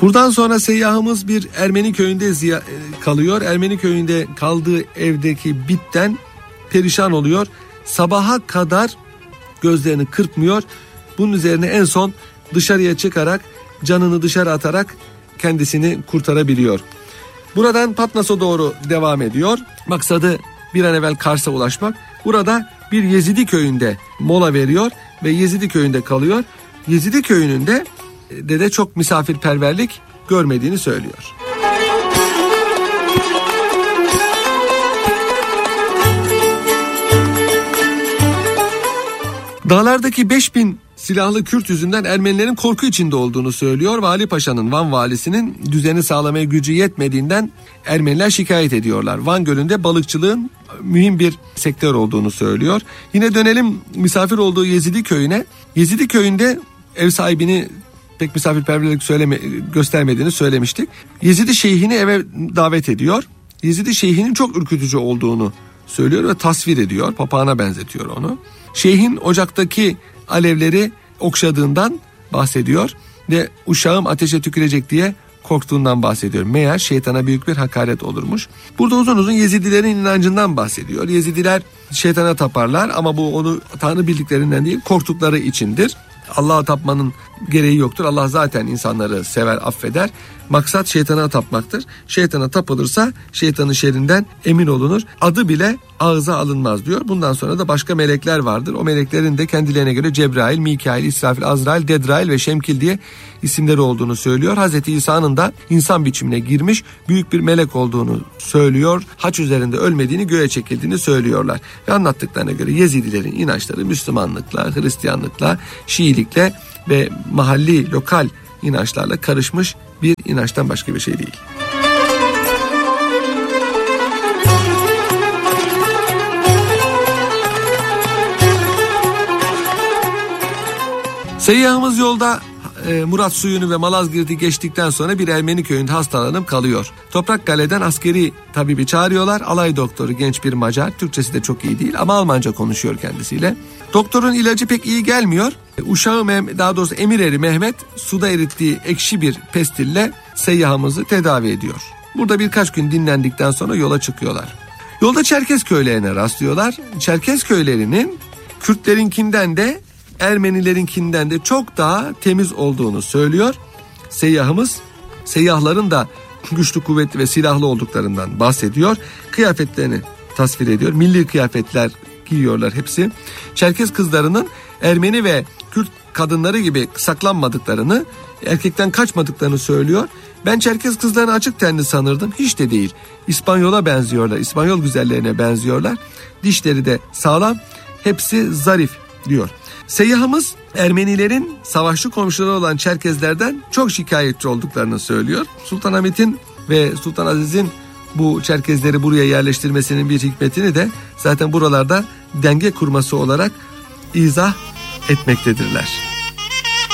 Buradan sonra seyyahımız bir Ermeni köyünde kalıyor. Ermeni köyünde kaldığı evdeki bitten perişan oluyor. Sabaha kadar gözlerini kırpmıyor. Bunun üzerine en son dışarıya çıkarak, canını dışarı atarak kendisini kurtarabiliyor. Buradan Patmas'a doğru devam ediyor. Maksadı bir an evvel Kars'a ulaşmak. Burada bir Yezidi köyünde mola veriyor ve Yezidi köyünde kalıyor. Yezidi köyünün de çok misafirperverlik görmediğini söylüyor. Dağlardaki 5000 silahlı Kürt yüzünden Ermenilerin korku içinde olduğunu söylüyor. Vali Paşa'nın, Van valisinin düzeni sağlamaya gücü yetmediğinden Ermeniler şikayet ediyorlar. Van Gölü'nde balıkçılığın mühim bir sektör olduğunu söylüyor. Yine dönelim misafir olduğu Yezidi köyüne. Yezidi köyünde ev sahibini pek misafirperverlik göstermediğini söylemiştik. Yezidi şeyhini eve davet ediyor. Yezidi şeyhinin çok ürkütücü olduğunu söylüyor ve tasvir ediyor. Papağana benzetiyor onu. Şeyhin ocaktaki alevleri okşadığından bahsediyor ve uşağım ateşe tükürecek diye korktuğundan bahsediyor. Meğer şeytana büyük bir hakaret olurmuş. Burada uzun uzun Yezidilerin inancından bahsediyor. Yezidiler şeytana taparlar ama bu onu Tanrı bildiklerinden değil, korktukları içindir. Allah'a tapmanın gereği yoktur. Allah zaten insanları sever, affeder. Maksat şeytana tapmaktır. Şeytana tapılırsa şeytanın şerrinden emin olunur. Adı bile ağza alınmaz diyor. Bundan sonra da başka melekler vardır. O meleklerin de kendilerine göre Cebrail, Mikail, İsrafil, Azrail, Dedrail ve Şemkil diye isimleri olduğunu söylüyor. Hazreti İsa'nın da insan biçimine girmiş büyük bir melek olduğunu söylüyor. Haç üzerinde ölmediğini, göğe çekildiğini söylüyorlar. Ve anlattıklarına göre Yezidilerin inançları Müslümanlıkla, Hristiyanlıkla, Şiilikle ve mahalli, lokal inançlarla karışmış bir inançtan başka bir şey değil. Seyyahımız yolda Murat Suyu'nu ve Malazgirt'i geçtikten sonra bir Ermeni köyünde hastalanıp kalıyor. Toprakkale'den askeri tabibi çağırıyorlar. Alay doktoru genç bir Macar. Türkçesi de çok iyi değil ama Almanca konuşuyor kendisiyle. Doktorun ilacı pek iyi gelmiyor. Uşağı daha doğrusu emir eri Mehmet suda erittiği ekşi bir pestille seyyahımızı tedavi ediyor. Burada birkaç gün dinlendikten sonra yola çıkıyorlar. Yolda Çerkez köylerine rastlıyorlar. Çerkez köylerinin Kürtlerinkinden de Ermenilerinkinden de çok daha temiz olduğunu söylüyor. Seyyahımız, seyyahların da güçlü, kuvvetli ve silahlı olduklarından bahsediyor. Kıyafetlerini tasvir ediyor. Milli kıyafetler giyiyorlar hepsi. Çerkez kızlarının Ermeni ve Kürt kadınları gibi saklanmadıklarını, erkekten kaçmadıklarını söylüyor. Ben Çerkez kızlarını açık tenli sanırdım. Hiç de değil. İspanyola benziyorlar. İspanyol güzellerine benziyorlar. Dişleri de sağlam. Hepsi zarif diyor. Seyyahımız Ermenilerin savaşçı komşuları olan Çerkezlerden çok şikayetçi olduklarını söylüyor. Sultanahmet'in ve Sultan Aziz'in bu Çerkezleri buraya yerleştirmesinin bir hikmetini de zaten buralarda denge kurması olarak izah etmektedirler.